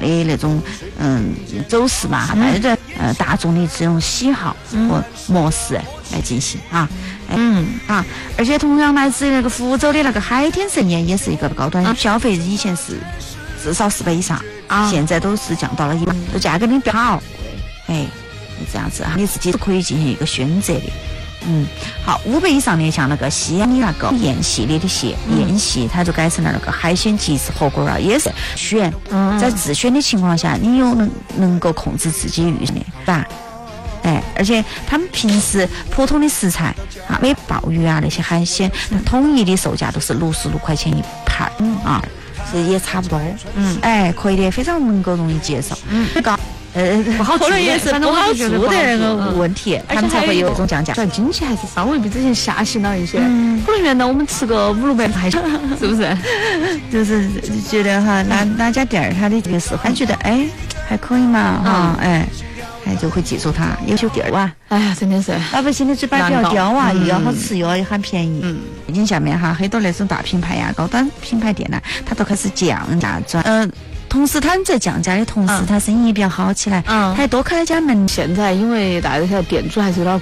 的那种走势嘛，带着大众的这种喜好和模式来进行啊。而且同样来自那个福州的那个海天盛宴也是一个高端消费，以前是至少400以上，现在都是降到了100，都价格的比较好。这样子你自己可以进行一个选择的。好，500以上的像那个西安的那个宴系列的宴系，它就改成了那个海鲜即食火锅了，也是选。在自选的情况下，你又能够控制自己预算的，是吧？而且他们平时普通的食材没鲍鱼那些海鲜，统一的售价都是66块钱一盘这也差不多。可以的，非常能够容易接受。不好做的也是不好做的那个问题，他们才会有这种降价。 经济还是稍微比之前下行了一些。可能原来我们吃个500-600还是不是？ 就是觉得哪家店儿他的这个是，还觉得还可以嘛就会记住它。有些店儿真的是老百姓的嘴巴比较刁又要好吃又要很便宜。最近下面很多那种大品牌高端品牌店呢，它都开始降价转。同时，他们在降价的同时，他生意比较好起来，还多开了家门。 现在因为大家晓得店主还是有点